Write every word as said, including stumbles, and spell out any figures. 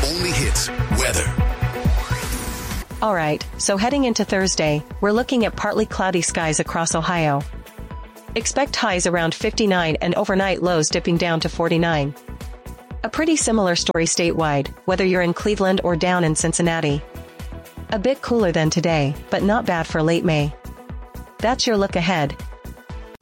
only hits weather. All right, so heading into Thursday, we're looking at partly cloudy skies across Ohio. Expect highs around fifty-nine and overnight lows dipping down to forty-nine. A pretty similar story statewide, whether you're in Cleveland or down in Cincinnati. A bit cooler than today, but not bad for late May. That's your look ahead.